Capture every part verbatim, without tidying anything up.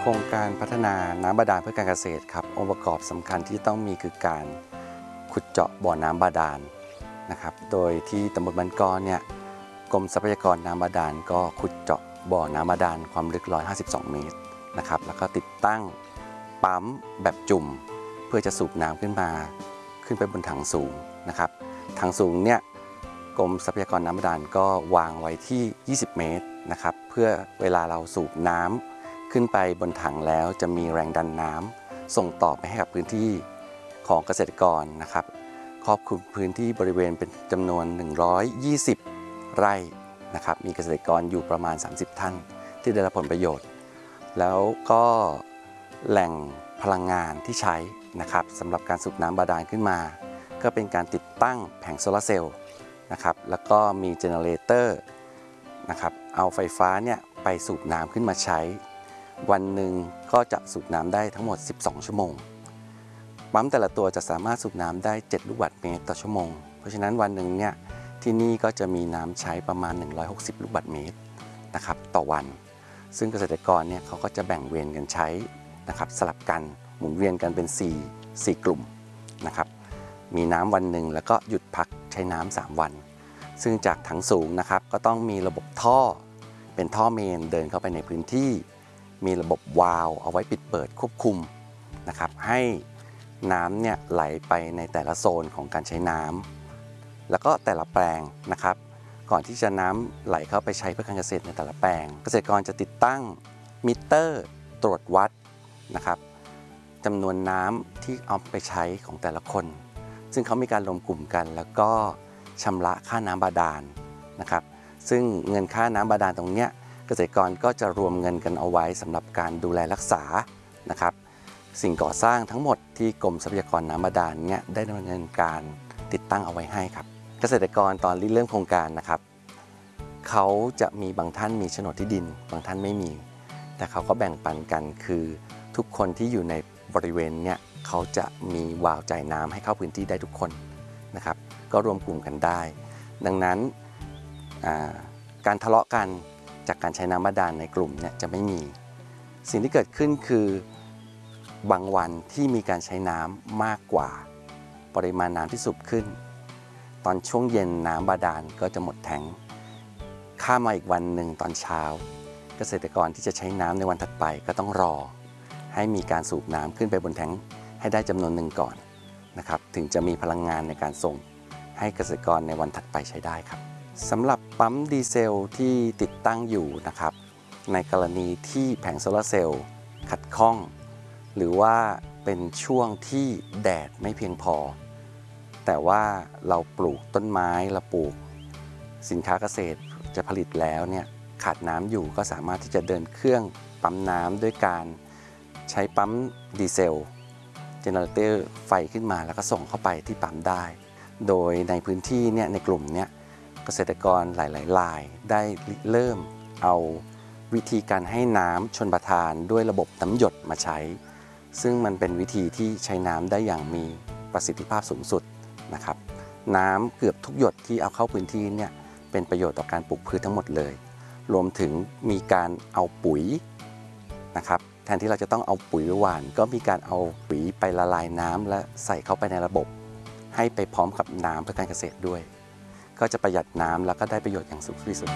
ครงการพัฒนาน้ำบาดาลเพื่อการเกษตรครับองค์ประกอบสำคัญที่ต้องมีคือการขุดเจาะบ่อน้ำบาดาลนะครับโดยที่ตำบลบ้านกอเนี่ยกรมทรัพยากรน้ำบาดาลก็ขุดเจาะบ่อน้ำบาดาลความลึกหนึ่งร้อยห้าสิบสองเมตรนะครับแล้วก็ติดตั้งปั๊มแบบจุ่มเพื่อจะสูบน้ำขึ้นมาขึ้นไปบนถังสูงนะครับถังสูงเนี่ยกรมทรัพยากรน้ำบาดาลก็วางไว้ที่ยี่สิบเมตรนะครับเพื่อเวลาเราสูบน้ำขึ้นไปบนถังแล้วจะมีแรงดันน้ำส่งต่อไปให้กับพื้นที่ของเกษตรกรนะครับครอบคลุมพื้นที่บริเวณเป็นจำนวนหนึ่งร้อยยี่สิบไร่นะครับมีเกษตรกรอยู่ประมาณสามสิบท่านที่ได้รับผลประโยชน์แล้วก็แหล่งพลังงานที่ใช้นะครับสำหรับการสูบน้ำบาดาลขึ้นมาก็เป็นการติดตั้งแผงโซลาร์เซลล์นะครับแล้วก็มีเจเนเรเตอร์นะครับเอาไฟฟ้าเนี่ยไปสูบน้ำขึ้นมาใช้วันหนึ่งก็จะสูบน้ำได้ทั้งหมดสิบสองชั่วโมงปั๊มแต่ละตัวจะสามารถสูบน้ำได้เจ็ดลูกบาศก์เมตรต่อชั่วโมงเพราะฉะนั้นวันหนึ่งเนี่ยที่นี่ก็จะมีน้ำใช้ประมาณหนึ่งร้อยหกสิบลูกบาศก์เมตรนะครับต่อวันซึ่งเกษตรกรเนี่ยเขาก็จะแบ่งเวรกันใช้นะครับสลับกันหมุนเวียนกันเป็นสี่ สี่กลุ่มนะครับมีน้ำวันหนึ่งแล้วก็หยุดพักใช้น้ำสามวันซึ่งจากถังสูงนะครับก็ต้องมีระบบท่อเป็นท่อเมนเดินเข้าไปในพื้นที่มีระบบวาล์วเอาไว้ปิดเปิดควบคุมนะครับให้น้ำเนี่ยไหลไปในแต่ละโซนของการใช้น้ำแล้วก็แต่ละแปลงนะครับก่อนที่จะน้ำไหลเข้าไปใช้เพื่อการเกษตรในแต่ละแปลงเกษตรกรจะติดตั้งมิเตอร์ตรวจวัดนะครับจำนวนน้ำที่เอาไปใช้ของแต่ละคนซึ่งเขามีการรวมกลุ่มกันแล้วก็ชำระค่าน้ำบาดาลนะครับซึ่งเงินค่าน้ำบาดาลตรงเนี้ยเกษตรกรก็จะรวมเงินกันเอาไว้สำหรับการดูแลรักษานะครับสิ่งก่อสร้างทั้งหมดที่กรมทรัพยากรน้ำบาดาลเนี่ยได้ดำเนินการติดตั้งเอาไว้ให้ครับเกษตรกรตอนริเริ่มโครงการนะครับเขาจะมีบางท่านมีโฉนดที่ดินบางท่านไม่มีแต่เขาก็แบ่งปันกันคือทุกคนที่อยู่ในบริเวณเนี่ยเขาจะมีวาล์วจ่ายน้ำให้เข้าพื้นที่ได้ทุกคนนะครับก็รวมกลุ่มกันได้ดังนั้นการทะเลาะกันจากการใช้น้ำบาดาลในกลุ่มเนี่ยจะไม่มีสิ่งที่เกิดขึ้นคือบางวันที่มีการใช้น้ำมากกว่าปริมาณน้ำที่สูบขึ้นตอนช่วงเย็นน้ำบาดาลก็จะหมดแทงข้ามมาอีกวันหนึ่งตอนเช้าเกษตรกรที่จะใช้น้ำในวันถัดไปก็ต้องรอให้มีการสูบน้ำขึ้นไปบนแทงให้ได้จำนวนหนึ่งก่อนนะครับถึงจะมีพลังงานในการส่งให้เกษตรกรในวันถัดไปใช้ได้ครับสำหรับปั๊มดีเซลที่ติดตั้งอยู่นะครับในกรณีที่แผงโซลาร์เซลล์ขัดข้องหรือว่าเป็นช่วงที่แดดไม่เพียงพอแต่ว่าเราปลูกต้นไม้เราปลูกสินค้าเกษตรจะผลิตแล้วเนี่ยขาดน้ำอยู่ก็สามารถที่จะเดินเครื่องปั๊มน้ำด้วยการใช้ปั๊มดีเซลเจเนเรเตอร์ไฟขึ้นมาแล้วก็ส่งเข้าไปที่ปั๊มได้โดยในพื้นที่เนี่ยในกลุ่มเนี้ยเกษตรกรหลายๆรายได้เริ่มเอาวิธีการให้น้ำชลประทานด้วยระบบน้ำหยดมาใช้ซึ่งมันเป็นวิธีที่ใช้น้ำได้อย่างมีประสิทธิภาพสูงสุดนะครับน้ำเกือบทุกหยดที่เอาเข้าพื้นที่เนี่ยเป็นประโยชน์ต่อการปลูกพืชทั้งหมดเลยรวมถึงมีการเอาปุ๋ยนะครับแทนที่เราจะต้องเอาปุ๋ยหว่านก็มีการเอาปุ๋ยไปละลายน้ำและใส่เข้าไปในระบบให้ไปพร้อมกับน้ำเพื่อการเกษตรด้วยก็จะประหยัดน้ำแล้วก็ได้ประโยชน์อย่างสูงที่สุด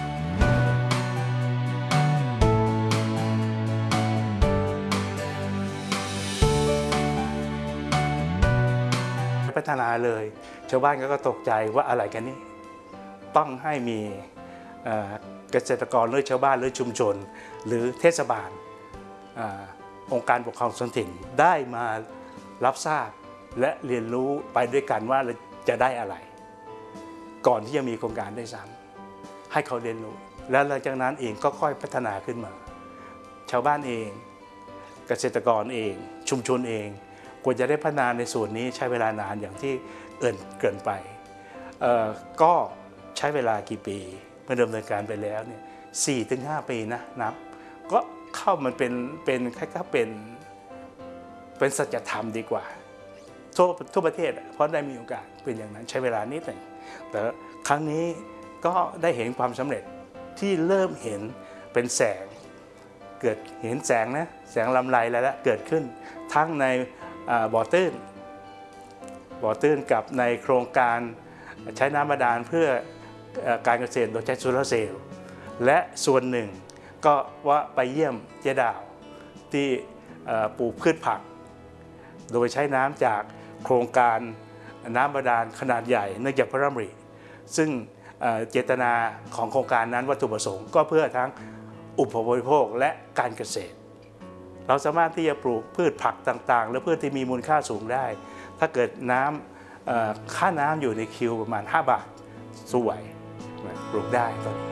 พัฒนาเลยชาวบ้านก็ตกใจว่าอะไรกันนี่ต้องให้มีเกษตรกรหรือชาวบ้านหรือชุมชนหรือเทศบาลองค์การปกครองส่วนถิ่นได้มารับทราบและเรียนรู้ไปด้วยกันว่าจะได้อะไรก่อนที่จะมีโครงการได้ซ้ำให้เขาเรียนรู้แล้วหลังจากนั้นเองก็ค่อยพัฒนาขึ้นมาชาวบ้านเองเกษตรกรเองชุมชนเองกว่าจะได้พัฒนาในส่วนนี้ใช้เวลานานอย่างที่เอิ่นเกินไปก็ใช้เวลากี่ปีเมื่อดำเนินการไปแล้วเนี่ยสี่ถึงห้าปีนะนับก็เข้ามันเป็นเป็นแค่ก็เป็นเป็นสัจธรรมดีกว่าทั่วทั่วประเทศเพราะได้มีโอกาสเป็นอย่างนั้นใช้เวลานิดหนึ่งแต่ครั้งนี้ก็ได้เห็นความสำเร็จที่เริ่มเห็นเป็นแสงเกิดเห็นแสงนะแสงลำไรแล้วเกิดขึ้นทั้งในบ่อตื้นบ่อตื้นกับในโครงการใช้น้ำบาดาลเพื่อการเกษตรโดยใช้โซลาร์เซลล์และส่วนหนึ่งก็ว่าไปเยี่ยมเจดาวที่ปลูกพืชผักโดยใช้น้ำจากโครงการน้ำบาดาลขนาดใหญ่เนื่องจากพระราชดำริซึ่งเจตนาของโครงการนั้นวัตถุประสงค์ก็เพื่อทั้งอุปบริโภคและการเกษตรเราสามารถที่จะปลูกพืชผักต่างๆและพืชที่มีมูลค่าสูงได้ถ้าเกิดน้ำค่าน้ำอยู่ในคิวประมาณห้าบาทสวยปลูกได้ตอนนี้